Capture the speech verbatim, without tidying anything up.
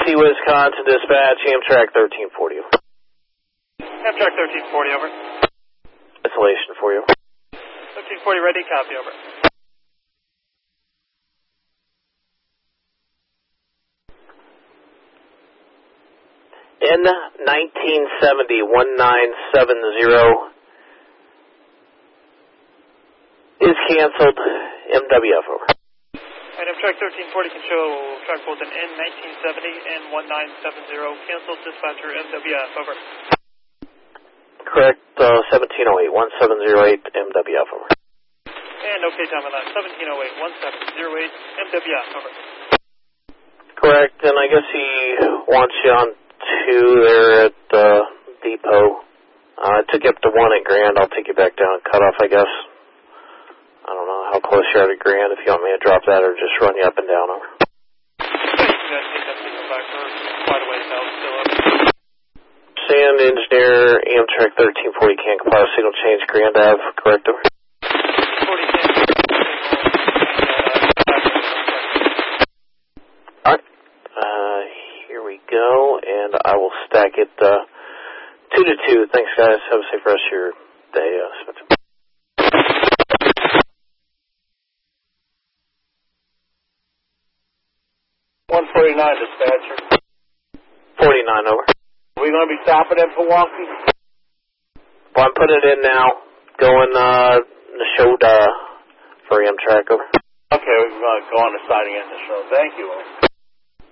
C, Wisconsin Dispatch, Amtrak thirteen forty. Amtrak thirteen forty, over. Isolation for you. thirteen forty, ready, copy, over. N nineteen seventy, one nine seven zero is canceled. M W F, over. And Amtrak thirteen forty can show track both an N nineteen seventy and one nine seven zero. Canceled, dispatcher M W F, over. Correct, uh, seventeen oh eight, one seven zero eight, M W F, over. And okay time on that, seventeen oh eight, one seven zero eight, M W F, over. Correct, and I guess he wants you on two there at the depot. Uh, I took you up to one at Grand. I'll take you back down at Cutoff, I guess. I don't know how close you are to Grand, if you want me to drop that or just run you up and down, over. Sand Engineer, Amtrak thirteen forty can't comply with signal change, Grand Ave, correct, over. Alright, uh, here we go, and I will stack it, uh, two to two. Thanks, guys. Have a safe rest of your day, uh, Spencer. one forty-nine, dispatcher. forty-nine, over. Are we going to be stopping in Milwaukee? Well, I'm putting it in now. Going, uh, Neshoda for Amtrak, over. Okay, we're going to go on the siding end of the show. Thank you.